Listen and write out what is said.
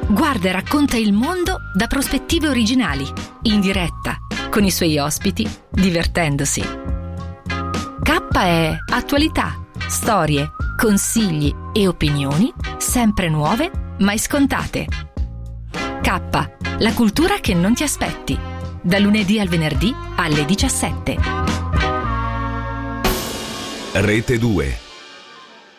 Guarda e racconta il mondo da prospettive originali, in diretta, con i suoi ospiti, divertendosi. K è attualità, storie, consigli e opinioni, sempre nuove, mai scontate. K, la cultura che non ti aspetti. Da lunedì al venerdì alle 17. Rete 2.